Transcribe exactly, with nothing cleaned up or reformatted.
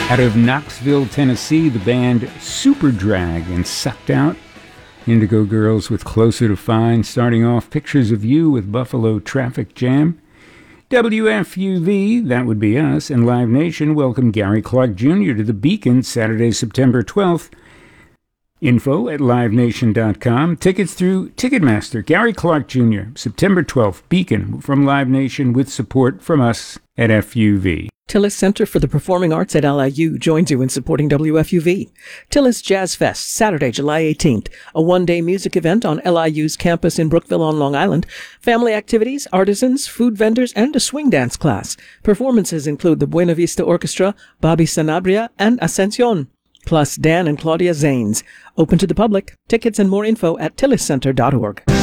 Out of Knoxville, Tennessee, the band Superdrag and Sucked Out. Indigo Girls with Closer to Fine. Starting off, Pictures of You with Buffalo Traffic Jam. W F U V, that would be us, and Live Nation welcome Gary Clark Junior to the Beacon Saturday, September twelfth. Info at live nation dot com. Tickets through Ticketmaster. Gary Clark Junior, September twelfth, Beacon from Live Nation with support from us at F U V. Tillis Center for the Performing Arts at L I U joins you in supporting W F U V. Tillis Jazz Fest, Saturday, July eighteenth, a one-day music event on L I U's campus in Brookville on Long Island. Family activities, artisans, food vendors, and a swing dance class. Performances include the Buena Vista Orchestra, Bobby Sanabria, and Ascension, plus Dan and Claudia Zanes. Open to the public. Tickets and more info at tillis center dot org.